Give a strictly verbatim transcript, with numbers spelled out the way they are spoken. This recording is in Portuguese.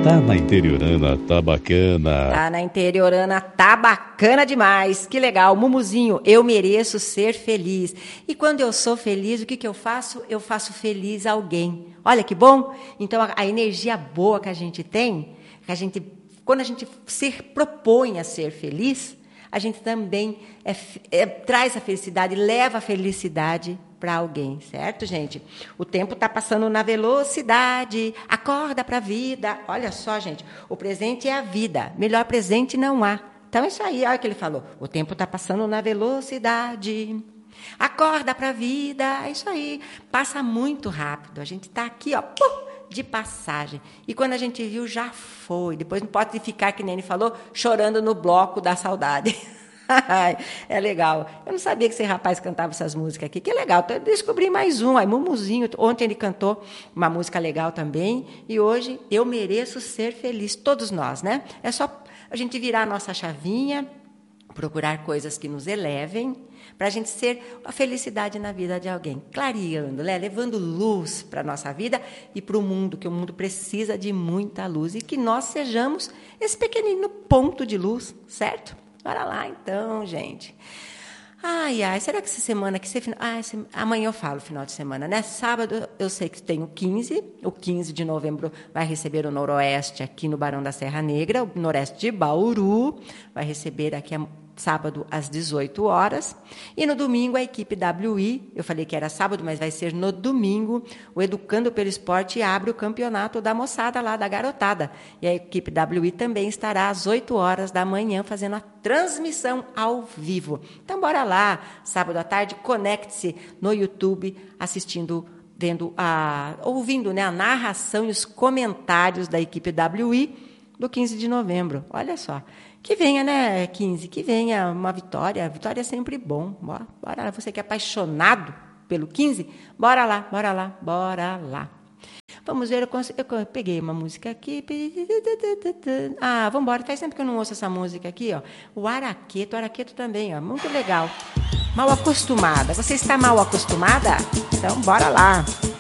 Tá na interiorana, tá bacana. Tá na interiorana, tá bacana demais. Que legal. Mumuzinho, eu mereço ser feliz. E quando eu sou feliz, o que, que eu faço? Eu faço feliz alguém. Olha que bom. Então, a, a energia boa que a gente tem, que a gente, quando a gente se propõe a ser feliz, a gente também é, é, traz a felicidade, leva a felicidade para alguém, certo, gente? O tempo está passando na velocidade, acorda para a vida. Olha só, gente, o presente é a vida, melhor presente não há. Então, é isso aí, olha o que ele falou. O tempo está passando na velocidade, acorda para a vida, é isso aí. Passa muito rápido, a gente está aqui, ó, pum, de passagem. E quando a gente viu, já foi. Depois não pode ficar, que nem ele falou, chorando no bloco da saudade. É legal. Eu não sabia que esse rapaz cantava essas músicas aqui. Que legal. Eu descobri mais um. Aí, Mumuzinho. Ontem ele cantou uma música legal também. E hoje, eu mereço ser feliz. Todos nós, né? É só a gente virar a nossa chavinha, procurar coisas que nos elevem, para a gente ser a felicidade na vida de alguém. Clareando, né? Levando luz para a nossa vida e para o mundo, que o mundo precisa de muita luz. E que nós sejamos esse pequenino ponto de luz, certo? Bora lá, então, gente. Ai, ai, será que essa semana... Que você, ah, esse, amanhã eu falo, final de semana, né? Sábado, eu sei que tem o quinze. O quinze de novembro vai receber o Noroeste aqui no Barão da Serra Negra. O Noroeste de Bauru vai receber aqui a... sábado às dezoito horas, e no domingo a equipe W I, eu falei que era sábado, mas vai ser no domingo, o Educando pelo Esporte abre o campeonato da moçada lá, da garotada, e a equipe W I também estará às oito horas da manhã fazendo a transmissão ao vivo. Então, bora lá, sábado à tarde, conecte-se no YouTube, assistindo, vendo, a, ouvindo, né, a narração e os comentários da equipe W I do quinze de novembro, olha só. Que venha, né, quinze, que venha uma vitória. A vitória é sempre bom. Bora, bora lá. Você que é apaixonado pelo quinze, bora lá, bora lá, bora lá. Vamos ver, eu, cons... eu peguei uma música aqui. Ah, vamos embora. Faz tempo que eu não ouço essa música aqui, ó. O Araqueto, o Araqueto também, ó. Muito legal. Mal acostumada. Você está mal acostumada? Então, bora lá.